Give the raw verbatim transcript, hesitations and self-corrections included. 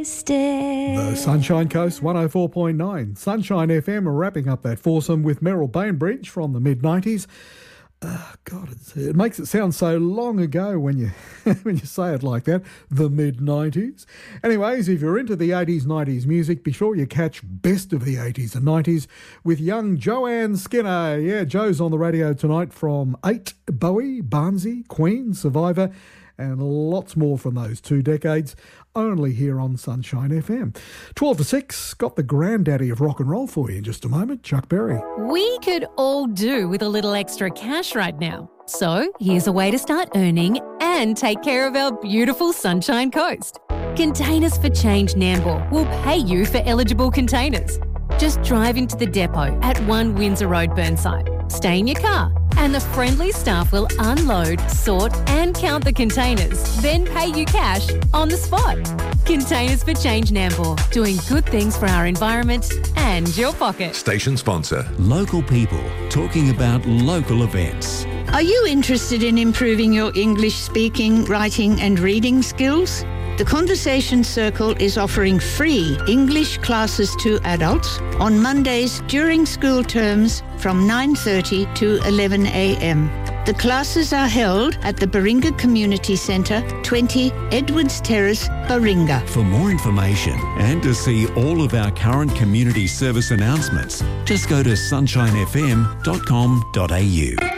The Sunshine Coast one oh four point nine. Sunshine F M are wrapping up that foursome with Merrill Bainbridge from the mid nineties. Uh, God, it's, it makes it sound so long ago when you when you say it like that, the mid nineties. Anyways, if you're into the eighties, nineties music, be sure you catch Best of the eighties and nineties with young Joanne Skinner. Yeah, Joe's on the radio tonight from eight, Bowie, Barnsey, Queen, Survivor, and lots more from those two decades, only here on Sunshine F M. twelve to six, got the granddaddy of rock and roll for you in just a moment, Chuck Berry. We could all do with a little extra cash right now. So here's a way to start earning and take care of our beautiful Sunshine Coast. Containers for Change Nambour will pay you for eligible containers. Just drive into the depot at one Windsor Road, Burnside. Stay in your car and the friendly staff will unload, sort and count the containers, then pay you cash on the spot. Containers for Change Nambour, doing good things for our environment and your pocket. Station sponsor. Local people talking about local events. Are you interested in improving your English speaking, writing and reading skills? The Conversation Circle is offering free English classes to adults on Mondays during school terms from nine thirty to eleven a m. The classes are held at the Baringa Community Centre, twenty Edwards Terrace, Baringa. For more information and to see all of our current community service announcements, just go to sunshine f m dot com dot a u.